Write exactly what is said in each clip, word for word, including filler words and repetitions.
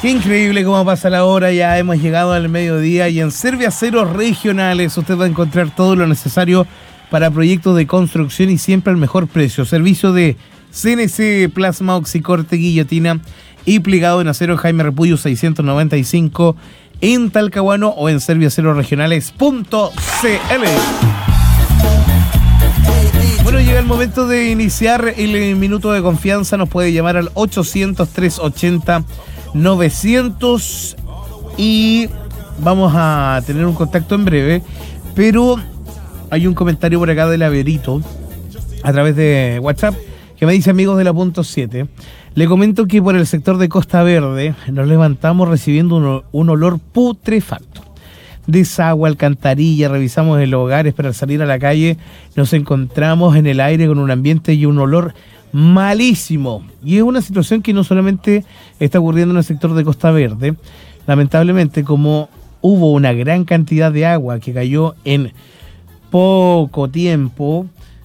Qué increíble cómo pasa la hora, ya hemos llegado al mediodía y en Serviaceros Regionales usted va a encontrar todo lo necesario para proyectos de construcción y siempre al mejor precio. Servicio de C N C, plasma, oxicorte, guillotina y plegado en acero Jaime Repullo seiscientos noventa y cinco en Talcahuano o en serviaceros regionales punto c l. Bueno, llega el momento de iniciar el minuto de confianza. Nos puede llamar al ochocientos, trescientos ochenta, novecientos y vamos a tener un contacto en breve, pero hay un comentario por acá del Averito a través de WhatsApp que me dice: amigos de la punto siete, le comento que por el sector de Costa Verde nos levantamos recibiendo un, un olor putrefacto. Desagüe, alcantarilla, revisamos en los hogares, pero al salir a la calle nos encontramos en el aire con un ambiente y un olor malísimo. Y es una situación que no solamente está ocurriendo en el sector de Costa Verde. Lamentablemente, como hubo una gran cantidad de agua que cayó en poco tiempo,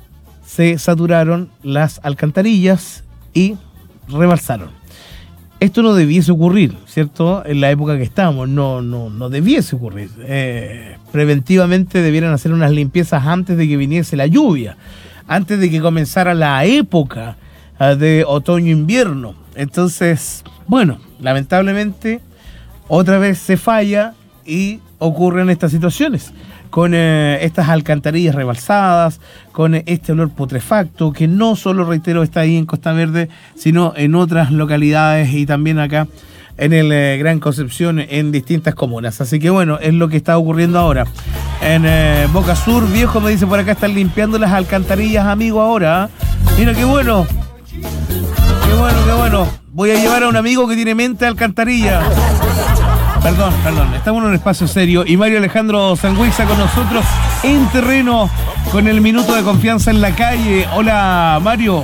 se saturaron las alcantarillas y rebalsaron. Esto no debiese ocurrir, ¿cierto? En la época que estamos, no, no, no debiese ocurrir. Eh, preventivamente debieran hacer unas limpiezas antes de que viniese la lluvia, antes de que comenzara la época uh, de otoño-invierno. Entonces, bueno, lamentablemente otra vez se falla y ocurren estas situaciones, con eh, estas alcantarillas rebalsadas, con eh, este olor putrefacto, que no solo, reitero, está ahí en Costa Verde, sino en otras localidades y también acá en el eh, Gran Concepción, en distintas comunas. Así que bueno, es lo que está ocurriendo ahora. En eh, Boca Sur, viejo, me dice por acá, están limpiando las alcantarillas, amigo, ahora. ¿eh? Mira, qué bueno. Qué bueno, qué bueno. Voy a llevar a un amigo que tiene mente de alcantarilla. Perdón, perdón, estamos en un espacio serio y Mario Alejandro Sangüiza con nosotros en terreno con el minuto de confianza en la calle. Hola, Mario.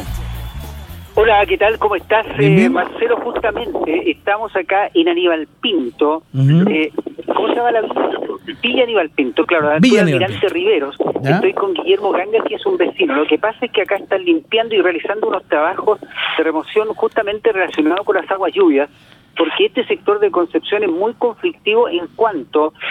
Hola, ¿qué tal? ¿Cómo estás, Bien, bien. Eh, Marcelo? Justamente estamos acá en Aníbal Pinto. Uh-huh. eh, ¿Cómo se llama la villa? Villa Aníbal Pinto, claro, la Villa altura Aníbal Almirante Riveros. ¿Ya? Estoy con Guillermo Ganga, que es un vecino. Lo que pasa es que acá están limpiando y realizando unos trabajos de remoción justamente relacionados con las aguas lluvias, porque este sector de Concepción es muy conflictivo en cuanto